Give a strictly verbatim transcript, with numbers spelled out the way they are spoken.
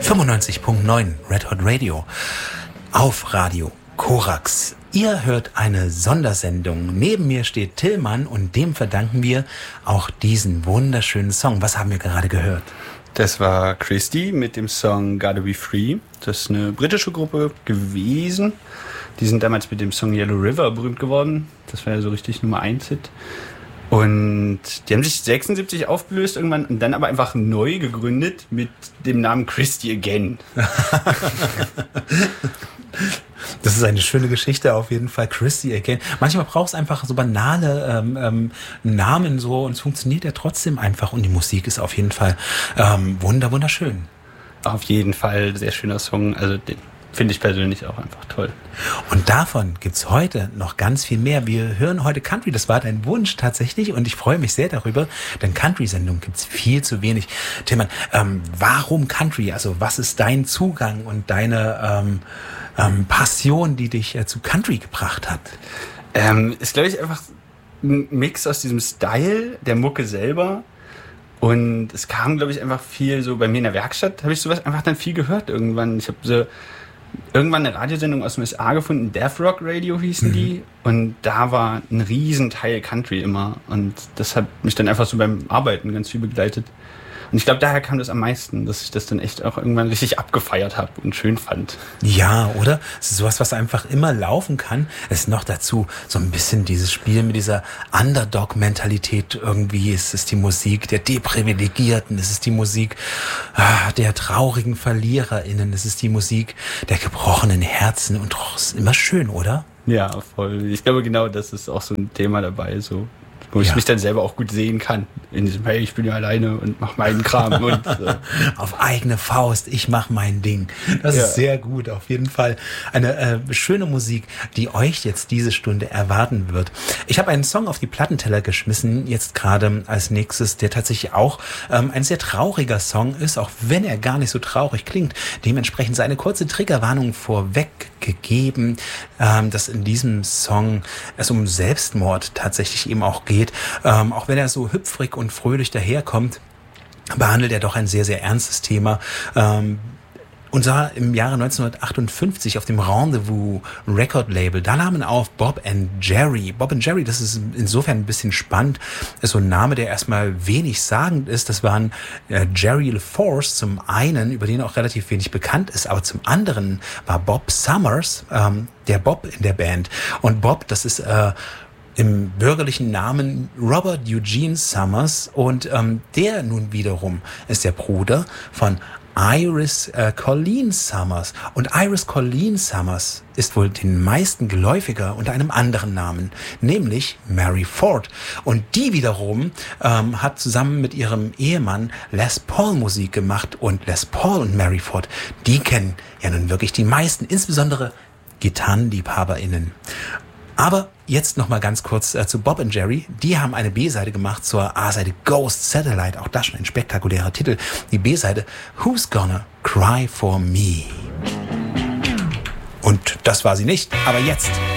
fünfundneunzig Komma neun Red Hot Radio auf Radio Korax. Ihr hört eine Sondersendung. Neben mir steht Tillmann und dem verdanken wir auch diesen wunderschönen Song. Was haben wir gerade gehört? Das war Christy mit dem Song Gotta Be Free. Das ist eine britische Gruppe gewesen. Die sind damals mit dem Song Yellow River berühmt geworden. Das war ja so richtig Nummer eins Hit. Und die haben sich sechsundsiebzig aufgelöst irgendwann und dann aber einfach neu gegründet mit dem Namen Christy Again. Das ist eine schöne Geschichte auf jeden Fall, Christy Again. Manchmal braucht es einfach so banale ähm, ähm, Namen so und es funktioniert ja trotzdem einfach und die Musik ist auf jeden Fall ähm, wunder wunderschön. Auf jeden Fall sehr schöner Song, also den finde ich persönlich auch einfach toll. Und davon gibt's heute noch ganz viel mehr. Wir hören heute Country, das war dein Wunsch tatsächlich und ich freue mich sehr darüber, denn Country-Sendungen gibt's viel zu wenig. Tillmann, ähm, warum Country? Also was ist dein Zugang und deine ähm, ähm, Passion, die dich äh, zu Country gebracht hat? Ähm, ist, glaube ich, einfach ein Mix aus diesem Style, der Mucke selber. Und es kam, glaube ich, einfach viel so, bei mir in der Werkstatt habe ich sowas einfach dann viel gehört irgendwann. Ich habe so irgendwann eine Radiosendung aus den U S A gefunden, Death Rock Radio hießen mhm. die. Und da war ein Riesenteil Country immer. Und das hat mich dann einfach so beim Arbeiten ganz viel begleitet. Und ich glaube, daher kam das am meisten, dass ich das dann echt auch irgendwann richtig abgefeiert habe und schön fand. Ja, oder? Es ist sowas, was einfach immer laufen kann. Es ist noch dazu so ein bisschen dieses Spiel mit dieser Underdog-Mentalität irgendwie. Es ist die Musik der Deprivilegierten. Es ist die Musik ah, der traurigen VerliererInnen. Es ist die Musik der gebrochenen Herzen. Und doch, ist immer schön, oder? Ja, voll. Ich glaube, genau das ist auch so ein Thema dabei, so. Wo ich ja. mich dann selber auch gut sehen kann. In diesem, hey, ich bin ja alleine und mach meinen Kram. und so. Auf eigene Faust, ich mach mein Ding. Das ja. ist sehr gut, auf jeden Fall. Eine äh, schöne Musik, die euch jetzt diese Stunde erwarten wird. Ich habe einen Song auf die Plattenteller geschmissen, jetzt gerade als nächstes, der tatsächlich auch ähm, ein sehr trauriger Song ist, auch wenn er gar nicht so traurig klingt. Dementsprechend eine kurze Triggerwarnung vorweg gegeben, ähm, dass in diesem Song es um Selbstmord tatsächlich eben auch geht. Ähm, auch wenn er so hüpfrig und fröhlich daherkommt, behandelt er doch ein sehr, sehr ernstes Thema. Ähm, und zwar im Jahre neunzehnhundertachtundfünfzig auf dem Rendezvous Record Label. Da nahmen auf Bob and Jerry. Bob and Jerry, das ist insofern ein bisschen spannend, ist so ein Name, der erstmal wenig sagend ist. Das waren äh, Jerry LaForce zum einen, über den auch relativ wenig bekannt ist, aber zum anderen war Bob Summers, ähm, der Bob in der Band. Und Bob, das ist äh, im bürgerlichen Namen Robert Eugene Summers und ähm, der nun wiederum ist der Bruder von Iris äh, Colleen Summers. Und Iris Colleen Summers ist wohl den meisten geläufiger unter einem anderen Namen, nämlich Mary Ford. Und die wiederum ähm, hat zusammen mit ihrem Ehemann Les Paul Musik gemacht. Und Les Paul und Mary Ford, die kennen ja nun wirklich die meisten, insbesondere GitarrenliebhaberInnen. Aber jetzt noch mal ganz kurz äh, zu Bob and Jerry. Die haben eine B-Seite gemacht zur A-Seite Ghost Satellite. Auch das schon ein spektakulärer Titel. Die B-Seite Who's Gonna Cry For Me? Und das war sie nicht. Aber jetzt